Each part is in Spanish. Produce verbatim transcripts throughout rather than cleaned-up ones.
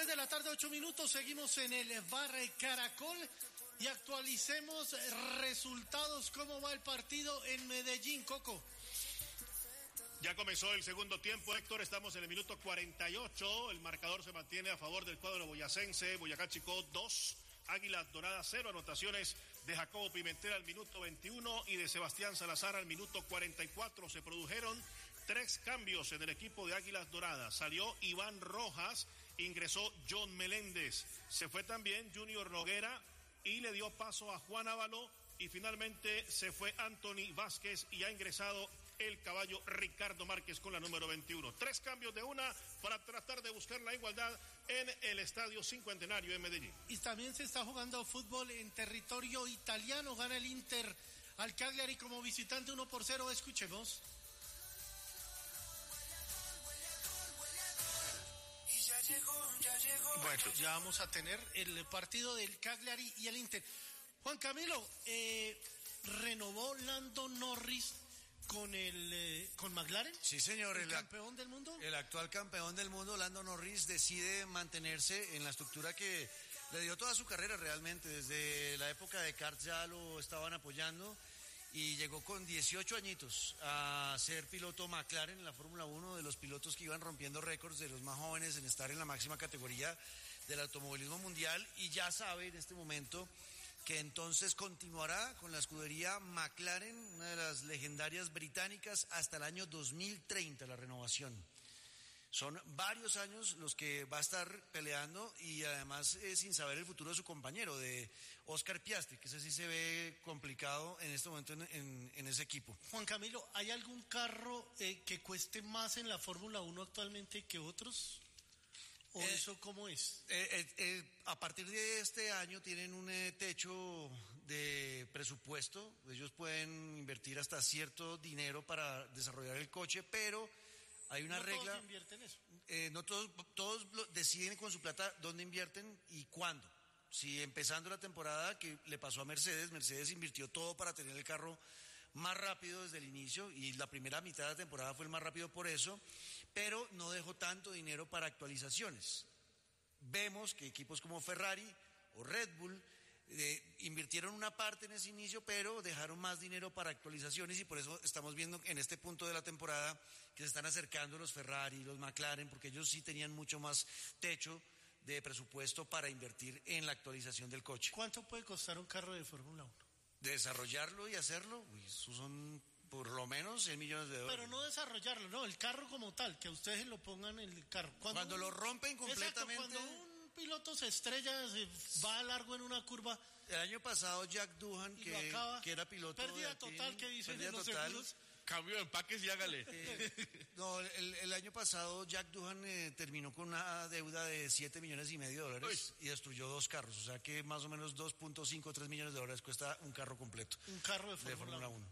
de la tarde, ocho minutos, seguimos en el Bar Caracol y actualicemos resultados. ¿Cómo va el partido en Medellín, Coco? Ya comenzó el segundo tiempo, Héctor, estamos en el minuto cuarenta y ocho, el marcador se mantiene a favor del cuadro boyacense, Boyacá Chicó dos, Águilas Doradas cero, anotaciones de Jacobo Pimentel al minuto veintiuno y de Sebastián Salazar al minuto cuarenta y cuatro, se produjeron tres cambios en el equipo de Águilas Doradas, salió Iván Rojas, ingresó John Meléndez, se fue también Junior Noguera y le dio paso a Juan Ávalo y finalmente se fue Anthony Vázquez y ha ingresado el caballo Ricardo Márquez con la número veintiuno. Tres cambios de una para tratar de buscar la igualdad en el Estadio Cincuentenario en Medellín. Y también se está jugando fútbol en territorio italiano, gana el Inter al Cagliari como visitante uno por cero, escuchemos. Ya llegó, ya llegó. Bueno, ya vamos a tener el partido del Cagliari y el Inter. Juan Camilo, eh, ¿renovó Lando Norris con el eh, con McLaren? Sí, señor. ¿El, el campeón del mundo? El actual campeón del mundo, Lando Norris, decide mantenerse en la estructura que le dio toda su carrera realmente. Desde la época de kart ya lo estaban apoyando y llegó con dieciocho añitos a ser piloto McLaren en la Fórmula uno, de los pilotos que iban rompiendo récords, de los más jóvenes en estar en la máxima categoría del automovilismo mundial, y ya sabe en este momento que entonces continuará con la escudería McLaren, una de las legendarias británicas, hasta el año dos mil treinta, la renovación. Son varios años los que va a estar peleando y además eh, sin saber el futuro de su compañero, de Oscar Piastri, que ese sí se ve complicado en este momento en, en, en ese equipo. Juan Camilo, ¿hay algún carro eh, que cueste más en la Fórmula uno actualmente que otros? ¿O eh, eso cómo es? Eh, eh, eh, a partir de este año tienen un eh, techo de presupuesto, ellos pueden invertir hasta cierto dinero para desarrollar el coche, pero hay una no regla. Todos invierten eso. Eh, no todos, todos deciden con su plata dónde invierten y cuándo. Si empezando la temporada, que le pasó a Mercedes, Mercedes invirtió todo para tener el carro más rápido desde el inicio y la primera mitad de la temporada fue el más rápido por eso, pero no dejó tanto dinero para actualizaciones. Vemos que equipos como Ferrari o Red Bull Eh, invirtieron una parte en ese inicio, pero dejaron más dinero para actualizaciones y por eso estamos viendo en este punto de la temporada que se están acercando los Ferrari, los McLaren, porque ellos sí tenían mucho más techo de presupuesto para invertir en la actualización del coche. ¿Cuánto puede costar un carro de Fórmula uno? Desarrollarlo y hacerlo, uy, eso son por lo menos cien millones de dólares. Pero no desarrollarlo, no, el carro como tal, que ustedes lo pongan en el carro. Cuando, cuando un, lo rompen completamente. Exacto, cuando un piloto se estrella, se va largo en una curva. El año pasado Jack Doohan, que, que era piloto. Pérdida total, que dicen pérdida los total. seguros. Cambio de empaques y hágale. Eh, no, el, el año pasado Jack Doohan eh, terminó con una deuda de siete millones y medio de dólares Uy. y destruyó dos carros. O sea que más o menos dos punto cinco, tres millones de dólares cuesta un carro completo. Un carro de Fórmula uno.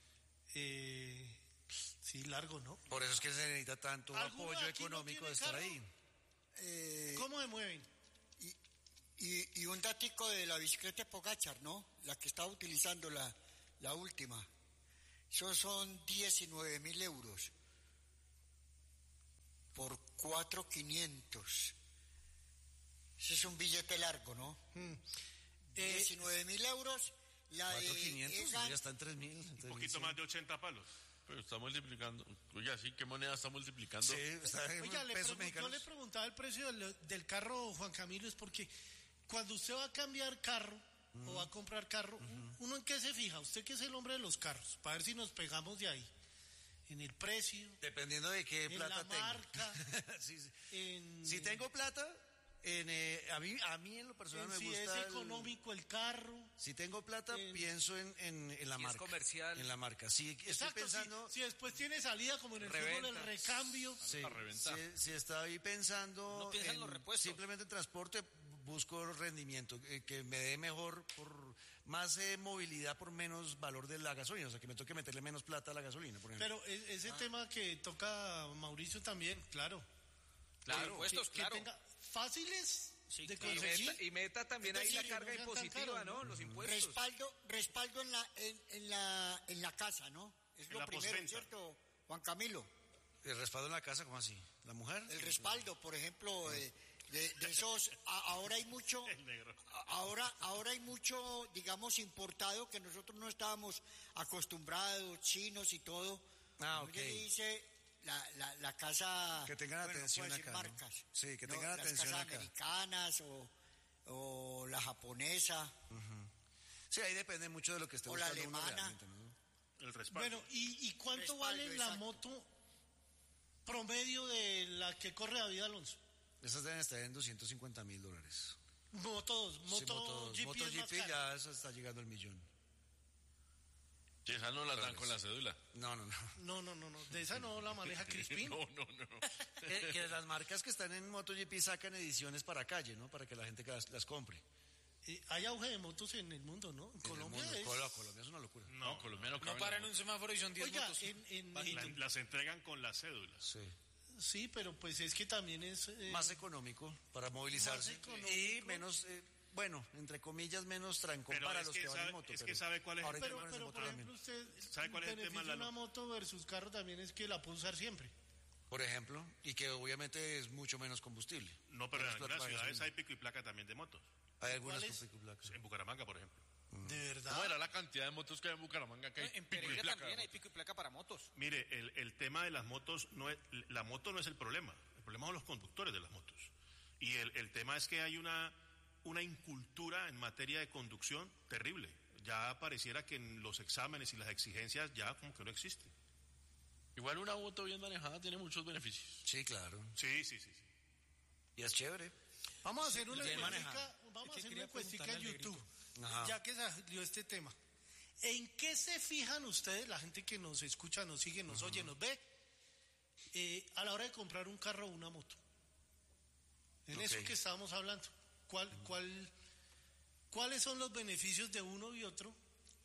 Eh, sí, largo, ¿no? Por eso es que se necesita tanto apoyo económico no de estar carro? ahí. Eh, ¿Cómo se mueven? Y, y, y un datico de la bicicleta Pogacar, ¿no? La que estaba utilizando la, la última. Esos son diecinueve mil euros por cuatro mil quinientos. Ese es un billete largo, ¿no? Hmm. Eh, diecinueve mil euros. La cuatro mil quinientos, Egan, ya está en tres mil. Un poquito más de ochenta palos. Pero está multiplicando. Oiga, sí, ¿qué moneda está multiplicando? Sí, está en Oiga, le pesos pregun- mexicanos. yo le preguntaba el precio del, del carro, Juan Camilo, es porque cuando usted va a cambiar carro uh-huh. o va a comprar carro, uh-huh. ¿uno en qué se fija? Usted que es el hombre de los carros, para ver si nos pegamos de ahí. En el precio. Dependiendo de qué en plata la tengo. marca. sí, sí. En, si tengo plata, en, eh, a, mí, a mí en lo personal en me si gusta. Si es el, económico el carro. Si tengo plata, en, pienso en, en, en la si marca. Es comercial. En la marca. Si Exacto, estoy pensando. Si, si después tiene salida, como en el reventa. fútbol, el recambio. Sí, si, si estoy pensando. No en, los repuestos. Simplemente en transporte, busco rendimiento, eh, que me dé mejor, por más eh, movilidad por menos valor de la gasolina, o sea, que me toque meterle menos plata a la gasolina, por ejemplo. Pero ese ah. tema que toca Mauricio también, claro. Claro, impuestos, que, claro. Que tenga fáciles sí, de claro. conseguir. Y meta, y meta también ahí la carga no impositiva, caro, ¿no? ¿no? Los impuestos. Respaldo, respaldo en la, en, en la, en la casa, ¿no? Es en lo la primero, postventa. ¿cierto, Juan Camilo? ¿El respaldo en la casa, cómo así? ¿La mujer? El respaldo, por ejemplo, eh, De, de esos, a, ahora hay mucho, El negro. a- ahora, ahora hay mucho, digamos, importado que nosotros no estábamos acostumbrados, chinos y todo. Ah, Como ok. yo le dice la, la, la casa. Que tengan bueno, atención puedo decir acá, ¿no? marcas, Sí, que ¿no? tengan Las atención casas acá. americanas o, o la japonesa Sí, ahí depende mucho de lo que esté o la buscando uno alemana. realmente, ¿no? El respaldo. Bueno, ¿y, y cuánto Respaldo, vale la exacto. moto promedio de la que corre David Alonso? Esas deben estar en doscientos cincuenta mil dólares. Moto dos, Sí, Moto motos- G P es más MotoGP cara. ya eso está llegando al millón. Y esas no las dan con la cédula. No, no, no. No, no, no, no, de esa no la maneja Crispín. No, no, no. que, que las marcas que están en MotoGP sacan ediciones para calle, ¿no? Para que la gente que las, las compre. Eh, hay auge de motos en el mundo, ¿no? En En el Colombia mundo. es... Colo- Colombia es una locura. No, colombiano No paran en un semáforo y son diez Oiga, motos. en, en- Bajito. La- las entregan con las cédulas. Sí. sí, pero pues es que también es... eh, Más económico para movilizarse. Más económico. Y menos, eh, bueno, entre comillas, menos trancón Pero para es los que que van sabe- en moto. es que pero sabe cuál es el ahorita pero, con ese pero motor por también. ejemplo, usted... ¿Sabe cuál es el tema, beneficio de Lalo? una moto versus carro también es que la puede usar siempre. Por ejemplo, y que obviamente es mucho menos combustible. No, pero Menos en plata algunas para ciudades gasolina. hay pico y placa también de motos. Hay algunas ¿Cuál con es? pico y placa. En Bucaramanga, por ejemplo. De verdad. ¿Cómo era la cantidad de motos que hay en Bucaramanga? Que hay En pico y Pereira placa, también hay ¿no? pico y placa para motos. Mire, el, el tema de las motos, no es, la moto no es el problema. El problema son los conductores de las motos. Y el, el tema es que hay una, una incultura en materia de conducción terrible. Ya pareciera que en los exámenes y las exigencias ya como que no existe. Igual una moto bien manejada tiene muchos beneficios. Sí, claro. Sí, sí, sí. sí. Y es chévere. Vamos a hacer una bien encuestica, manejada. vamos a Es que hacer una quería encuestica preguntarle en al YouTube, Ajá. ya que salió este tema. ¿En qué se fijan ustedes, la gente que nos escucha, nos sigue, nos oye, nos ve, eh, a la hora de comprar un carro o una moto? En eso Ok. que estábamos hablando. ¿Cuál, cuál, ¿Cuáles son los beneficios de uno y otro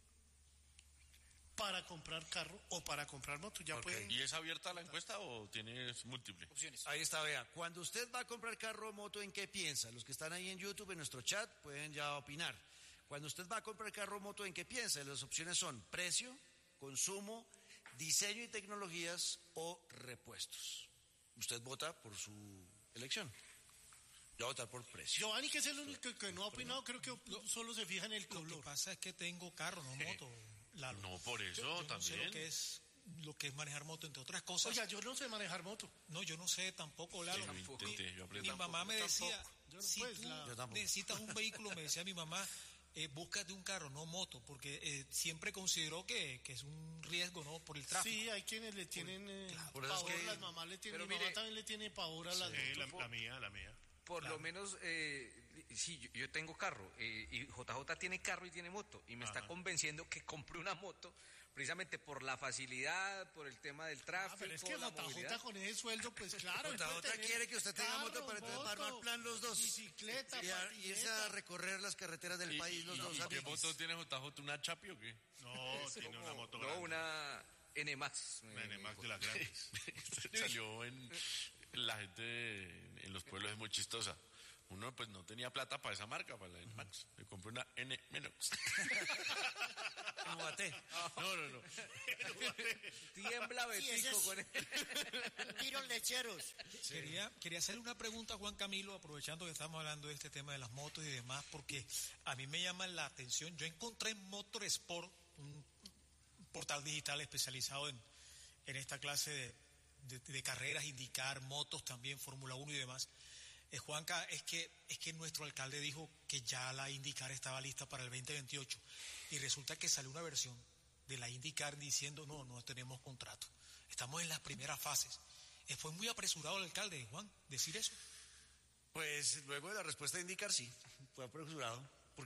para comprar carro o para comprar moto? Ya Ok. pueden... ¿Y es abierta la encuesta o tienes múltiple? Opciones. Ahí está, vea. Cuando usted va a comprar carro o moto, ¿en qué piensa? Los que están ahí en YouTube, en nuestro chat, pueden ya opinar. Cuando usted va a comprar carro o moto, ¿en qué piensa? Las opciones son precio, consumo, diseño y tecnologías o repuestos. Usted vota por su elección. Yo voy a votar por precio. Giovanni, que es el único que, que no ha opinado, creo que solo se fija en el Lo que color. pasa es que tengo carro, no moto. Lalo. No, por eso Yo- yo no sé también. lo que es lo que es manejar moto, entre otras cosas. Oiga, yo no sé manejar moto. No, yo no sé tampoco, Lalo. Yo Mi- intenté, yo aprendí mi mamá me tampoco. decía, Yo no, si pues, tú la- Yo tampoco. necesitas un vehículo, me decía mi mamá, eh, búscate un carro, no moto, porque eh, siempre consideró que, que es un riesgo, ¿no? Por el tráfico. Sí, hay quienes le tienen eh, Por eso es pavor, que- las mamás le tienen, Pero mi mamá mire- también le tiene pavor a las Sí, la, motos. la mía, la mía. Por lo menos, eh, sí, yo, yo tengo carro eh, y J J tiene carro y tiene moto y me está convenciendo que compre una moto precisamente por la facilidad, por el tema del Ah, tráfico, pero es que la J movilidad. J con ese sueldo, pues claro. él J puede J tener quiere que usted tenga carro, moto para entonces para armar plan los dos. Bicicleta, Y, a- y es a patineta. recorrer las carreteras del ¿Y, país los y- dos y qué amigos. moto tiene J J? ¿Una Chapi o qué? No, tiene una moto No, grande. una N Max. Una N Max de las grandes. Salió en... La gente en los pueblos es muy chistosa. Uno pues no tenía plata para esa marca, para la N-Max. Me compré una N menos. En Ubaté. No, no, no. Tiembla Sí, ese Betico es- con él. Tiros lecheros. Quería, quería hacerle una pregunta a Juan Camilo, aprovechando que estamos hablando de este tema de las motos y demás, porque a mí me llama la atención. Yo encontré en Motor Sport, un portal digital especializado en, en esta clase de, de- de carreras, indicar motos también, Fórmula uno y demás. Eh, Juanca, es que, es que nuestro alcalde dijo que ya la IndyCar estaba lista para el veinte veintiocho y resulta que salió una versión de la IndyCar diciendo no, no tenemos contrato. Estamos en las primeras fases. Eh, Fue muy apresurado el alcalde, Juan, decir eso. Pues luego de la respuesta de indicar sí, fue apresurado.